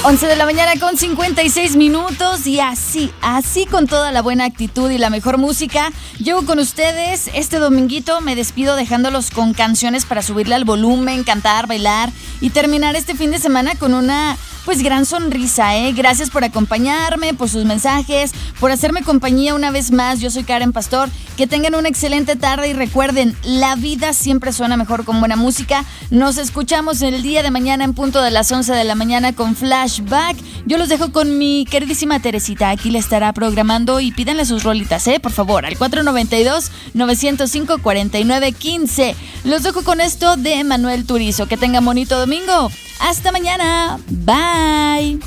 11 de la mañana con 56 minutos y así con toda la buena actitud y la mejor música, llego con ustedes este dominguito. Me despido dejándolos con canciones para subirle al volumen, cantar, bailar y terminar este fin de semana con una gran sonrisa, Gracias por acompañarme, por sus mensajes, por hacerme compañía una vez más. Yo soy Karen Pastor. Que tengan una excelente tarde y recuerden, la vida siempre suena mejor con buena música. Nos escuchamos el día de mañana en punto de las 11 de la mañana con Flashback. Yo los dejo con mi queridísima Teresita. Aquí le estará programando y pídanle sus rolitas, por favor, al 492-905-4915. Los dejo con esto de Manuel Turizo. Que tengan bonito domingo. Hasta mañana. Bye.